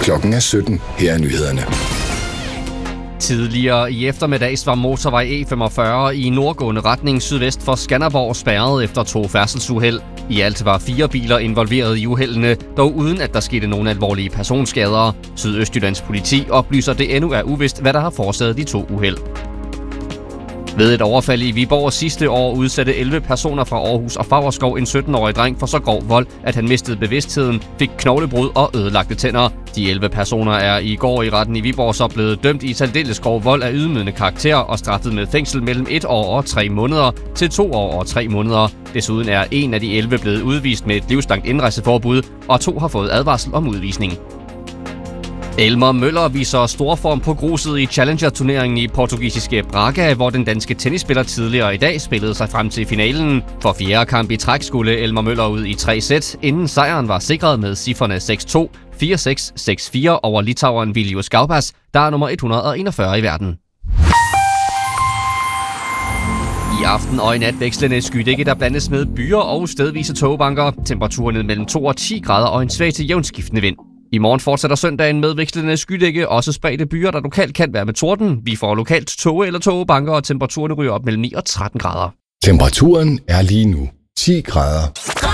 Klokken er 17. Her er nyhederne. Tidligere i eftermiddags var motorvej E45 i nordgående retning sydvest for Skanderborg spærret efter 2 færdselsuheld. I alt var 4 biler involveret i uheldene, dog uden at der skete nogen alvorlige personskader. Sydøstjyllands politi oplyser, det endnu er uvist, hvad der har forårsaget de 2 uheld. Ved et overfald i Viborg sidste år udsatte 11 personer fra Aarhus og Favrskov en 17-årig dreng for så grov vold, at han mistede bevidstheden, fik knoglebrud og ødelagte tænder. De 11 personer er i går i retten i Viborg så blevet dømt i særdeles grov vold af ydmygende karakter og straffet med fængsel mellem 1 år og 3 måneder til 2 år og 3 måneder. Desuden er en af de 11 blevet udvist med et livslangt indrejseforbud, og 2 har fået advarsel om udvisning. Elmer Møller viser stor form på gruset i Challenger-turneringen i portugisiske Braga, hvor den danske tennisspiller tidligere i dag spillede sig frem til finalen. For 4. kamp i træk skulle Elmer Møller ud i 3 sæt, inden sejren var sikret med cifrene 6-2, 4-6, 6-4 over litaueren Vilius Gaubas, der er nummer 141 i verden. I aften og i nat vekslende skydække, der blandes med byer og stedvise tågebanker. Temperaturen mellem 2 og 10 grader og en svag til jævnskiftende vind. I morgen fortsætter søndagen med vekslende skydække, også spredte byer, der lokalt kan være med torden. Vi får lokalt tåge eller tågebanker, og temperaturen ryger op mellem 9 og 13 grader. Temperaturen er lige nu 10 grader.